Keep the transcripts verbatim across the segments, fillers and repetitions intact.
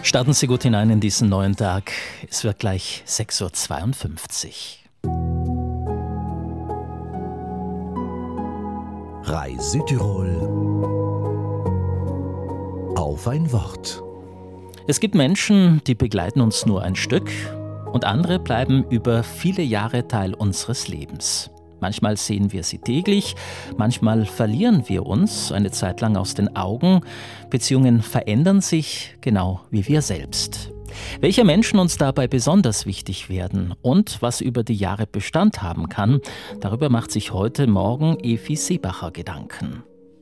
Starten Sie gut hinein in diesen neuen Tag. Es wird gleich sechs Uhr zweiundfünfzig. R A I Südtirol auf ein Wort. Es gibt Menschen, die begleiten uns nur ein Stück und andere bleiben über viele Jahre Teil unseres Lebens. Manchmal sehen wir sie täglich, manchmal verlieren wir uns eine Zeit lang aus den Augen. Beziehungen verändern sich, genau wie wir selbst. Welche Menschen uns dabei besonders wichtig werden und was über die Jahre Bestand haben kann, darüber macht sich heute Morgen Evi Seebacher Gedanken.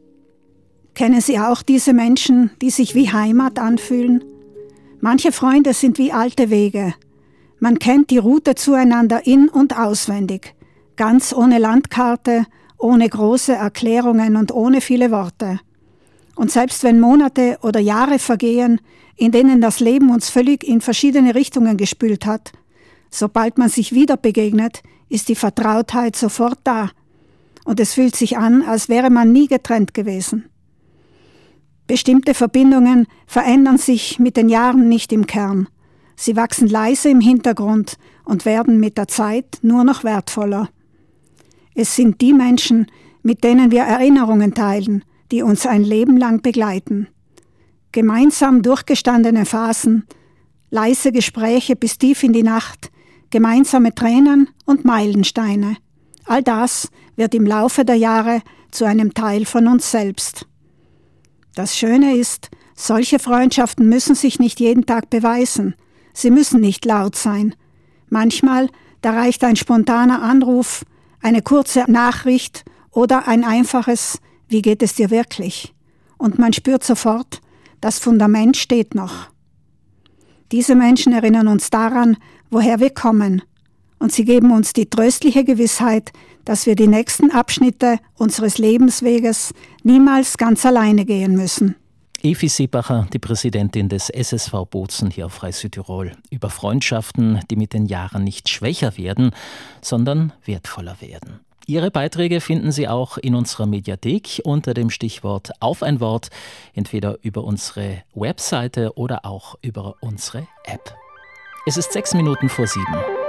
Kennen Sie auch diese Menschen, die sich wie Heimat anfühlen? Manche Freunde sind wie alte Wege. Man kennt die Route zueinander in- und auswendig. Ganz ohne Landkarte, ohne große Erklärungen und ohne viele Worte. Und selbst wenn Monate oder Jahre vergehen, in denen das Leben uns völlig in verschiedene Richtungen gespült hat, sobald man sich wieder begegnet, ist die Vertrautheit sofort da. Und es fühlt sich an, als wäre man nie getrennt gewesen. Bestimmte Verbindungen verändern sich mit den Jahren nicht im Kern. Sie wachsen leise im Hintergrund und werden mit der Zeit nur noch wertvoller. Es sind die Menschen, mit denen wir Erinnerungen teilen, die uns ein Leben lang begleiten. Gemeinsam durchgestandene Phasen, leise Gespräche bis tief in die Nacht, gemeinsame Tränen und Meilensteine. All das wird im Laufe der Jahre zu einem Teil von uns selbst. Das Schöne ist, solche Freundschaften müssen sich nicht jeden Tag beweisen. Sie müssen nicht laut sein. Manchmal, da reicht ein spontaner Anruf, eine kurze Nachricht oder ein einfaches »Wie geht es dir wirklich?« Und man spürt sofort, das Fundament steht noch. Diese Menschen erinnern uns daran, woher wir kommen. Und sie geben uns die tröstliche Gewissheit, dass wir die nächsten Abschnitte unseres Lebensweges niemals ganz alleine gehen müssen. Evi Seebacher, die Präsidentin des S S V Bozen hier auf R A I Südtirol, über Freundschaften, die mit den Jahren nicht schwächer werden, sondern wertvoller werden. Ihre Beiträge finden Sie auch in unserer Mediathek unter dem Stichwort Auf ein Wort, entweder über unsere Webseite oder auch über unsere App. Es ist sechs Minuten vor sieben.